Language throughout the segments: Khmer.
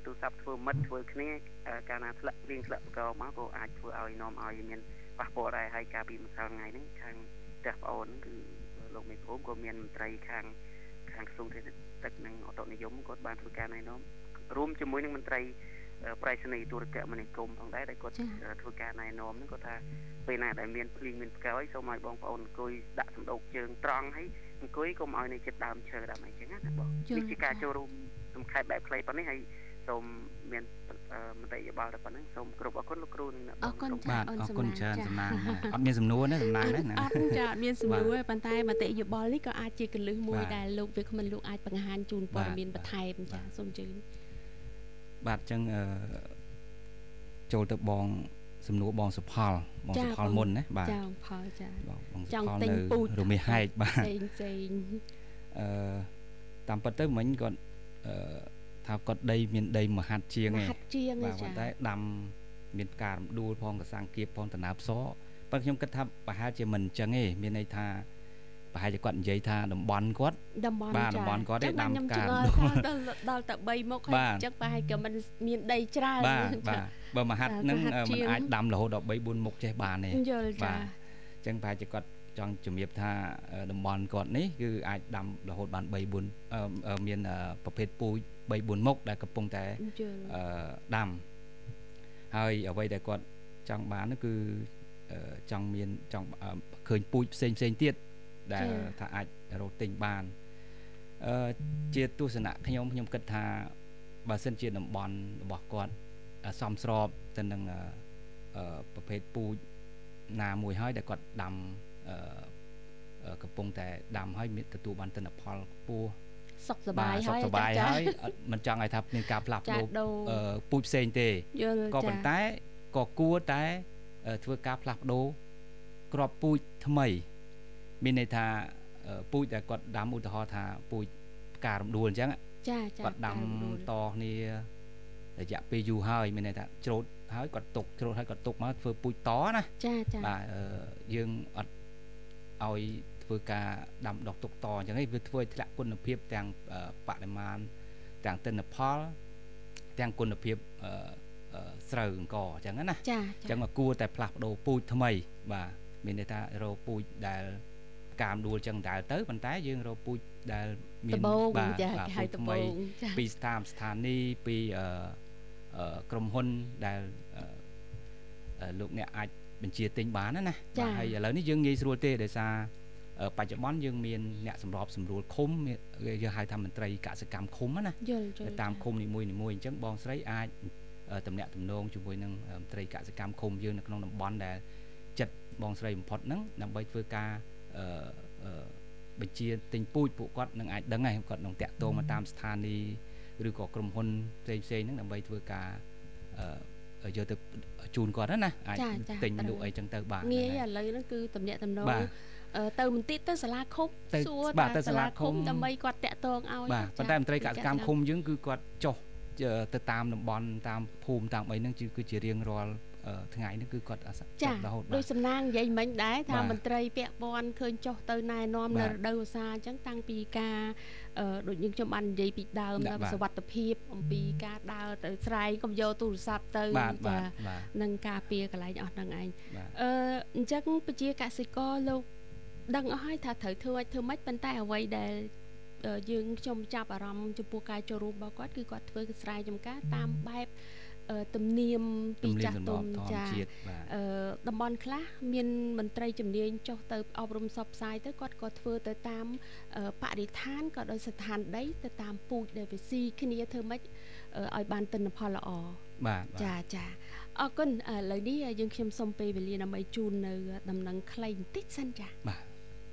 ទូរស័ព្ទធ្វើមិត្តធ្វើគ្នាកាលណាធ្លាក់រៀងធ្លាក់បកមកក៏អាចធ្វើឲ្យនាំឲ្យមានប៉ះពាល់ដែរហើយការពីម្សិលថ្ងៃហ្នឹងខាងផ្ទះប្អូនគឺលោកមេភូមិក៏មានមន្ត្រីខាងក្រសួងទឹកនិងអូតូនិយមគាត់បានធ្វើការណែនាំរួមជាមួយនឹងមន្ត្រីប្រៃសណីទូរគមនាគមន៍ផងដែរដែលគាត់ធ្វើការណែនាំហ្នឹងគាត់ថាពេលណាដែលមានភ្លៀងមានផ្គរឲ្យសូមឲ្យបងប្អូនអង្គុយដាក់សំដោកជើងត្រង់ហើយអង្គុយកុំឲ្យនៅជិតដើមឈើដើមអីចឹងណាបងនេះជាការចូលរួមសំខាន់បែបខ្លីប៉ុណ្នេះហើយសូមមានមតិយោបល់តែប៉ុណ្្នឹងសូមគ្រប់អរគុណលោកគ្រូនិងអរគុណបាទអរគុណច្រើនសំណាងអត់មានសំណួរទេសំណាងណាអត់ចាអត់មានសំណួរទេប៉ុន្តែមតិយោបល់នេះក៏អាចជាកលឹះមួយដែលលោកវាគ្មិនលោកអាចបង្ហាញជូនព័ត៌មានបន្ថែមចាសូមជឿបាទអញ្ចឹងចូលទៅបងសំណួរបងសុផលមុនណាបាទចាបងផលចាបងសុផលនៅរមាសហែកបាទផ្សេងតាមពិតទៅមិញគាត់ថាគាត់ដីមានដីមហាត់ជាងឯងបាទប៉ុន្តែដាំមានផ្ការំដួលផងកសាំងគៀបផងតំណើបសប៉ុន្តែខ្ញុំគិតថាប្រហែលជាមិនអញ្ចឹងទេមានន័យថាប្រហែលជាគាត់និយាយថាតំបន់គាត់បាទតំបន់គាត់ទេដាំផ្ការំដួលដល់តែ3មុខហើយអញ្ចឹងប្រហែលក៏មិនមានដីច្រើនបាទបើមហាត់នឹងมันអាចដាំរហូតដល់3 4មុខចេះបានទេបាទអញ្ចឹងប្រហែលជាគាត់ចង់ជំរាបថាតំបន់គាត់នេះគឺអាចដាំរហូតបាន3 4មានប្រភេទពូជ3 4មុខដែលកំពុងតែដាំហើយអ្វីដែលគាត់ចង់បាននោះគឺចង់ឃើញពូជផ្សេងទៀតដែលថាអាចរកទិញបានជាទស្សនៈខ្ញុំគិតថាបើសិនជាតំបន់របស់គាត់សមស្របទៅនឹងប្រភេទពូជណាមួយហើយដែលគាត់ដាំកំពុងតែដាំហើយមានទទួលបានទិន្នផលខ្ពស់សុខសប្បាយហើយមិនចង់ឲ្យថាមានការផ្លាស់ប្ដូរពូជផ្សេងទេក៏ប៉ុន្តែក៏គួរតែធ្វើការផ្លាស់ប្ដូរគ្រាប់ពូជថ្មីមានន័យថាពូជដែលគាត់ដាំឧទាហរណ៍ថាពូជផ្ការំដួលអញ្ចឹងគាត់ដាំតគ្នារយៈពេលយូរហើយមានន័យថាច្រូតហើយគាត់ទុកមកធ្វើពូជតណាបាទយើងអត់ឲ្យធ្វើការដាំដុះទុកតអញ្ចឹងវាធ្វើឲ្យធ្លាក់គុណភាពទាំងបរិមាណទាំងទិន្នផលទាំងគុណភាពស្រូវអង្គអញ្ចឹងណាអញ្ចឹងមកគួរតែផ្លាស់ប្ដូរពូជថ្មីបាទមានន័យថារកពូជដែលការដួលចឹងដែរទៅប៉ុន្តែយើងរកពូជដែលមានបាទហើយថ្មីពីស្ថានីយ៍ពីក្រុមហ៊ុនដែលលោកអ្នកអាចបញ្ជាទិញបានណាហើយឥឡូវនេះយើងងាយស្រួលទេដោយសារបច្ចុប្បន្នយើងមានអ្នកសម្របសម្រួលឃុំយើងហៅថាមន្ត្រីកសិកម្មឃុំណាតាមឃុំនីមួយអញ្ចឹងបងស្រីអាចតំណាក់តំណងជាមួយនឹងមន្ត្រីកសិកម្មឃុំយើងនៅក្នុងតំបន់ដែលចិត្តបងស្រីបំផុតហ្នឹងដើម្បីធ្វើការបញ្ជាទិញពូជពួកគាត់នឹងអាចដឹងហើយគាត់នឹងតាក់ទងមកតាមស្ថានីយ៍ឬក៏ក្រុមហ៊ុនផ្សេងហ្នឹងដើម្បីធ្វើការយកទៅជូនគាត់ណាអាចទិញលក់អីចឹងទៅបានងាយឥឡូវហ្នឹងគឺតំណាក់តំណងទៅបន្តិចទៅសាលាឃុំសួរទៅសាលាឃុំដើម្បីគាត់តាក់ទងឲ្យបាទប៉ុន្តែមន្ត្រីកសិកម្មឃុំយើងគឺគាត់ចុះទៅតាមតំបន់តាមភូមិតាមអីហ្នឹងគឺជារៀងរាល់ថ្ងៃនេះគឺគាត់អាសារហូតដោយសំណាងនិយាយមិញដែរថាមន្ត្រីពាក់ព័ន្ធឃើញចុះទៅណែនាំនៅរដូវវស្សាអញ្ចឹងតាំងពីការដូចយើងខ្ញុំបាននិយាយពីដើមដល់សុវត្ថិភាពអំពីការដើរទៅស្រែកុំយកទូរស័ព្ទទៅនឹងការពារកន្លែងអស់ហ្នឹងឯងអញ្ចឹងប្រជាកសិករលោកដឹងអស់ហើយថាត្រូវធ្វើម៉េចប៉ុន្តែអ្វីដែលយើងខ្ញុំចាប់អារម្មណ៍ចំពោះការចូលរួមរបស់គាត់គឺគាត់ធ្វើស្រែចម្ការតាមបែបទំនៀមពីចាស់ទុំចាតំបន់ខ្លះមានមន្ត្រីជំនាញចុះទៅអប់រំសពផ្សាយទៅគាត់ក៏ធ្វើទៅតាមបរិស្ថានក៏ដោយស្ថានដីទៅតាមពូជដែលវាស៊ីគ្នាធ្វើម៉េចឲ្យបានទិន្នផលល្អបាទចាអរគុណឥឡូវនេះយើងខ្ញុំសូមពេលវេលាដើម្បីជូននៅដំណឹងខ្លីបន្តិចសិនចាបាទ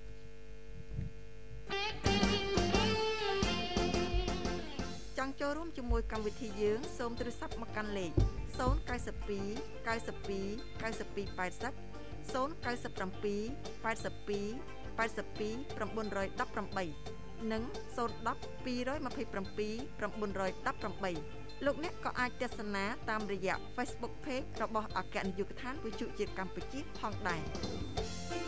ចង់ចូលរួមជាមួយកម្មវិធីយើងសូមទូរស័ព្ទមកកាន់លេខ092 92 92 80 097 82 82 918 និង010 227 918 លោកអ្នកក៏អាចទស្សនាតាមរយៈ Facebook Page របស់អគ្គនាយកដ្ឋានវិទ្យុជាតិកម្ពុជាផងដែរ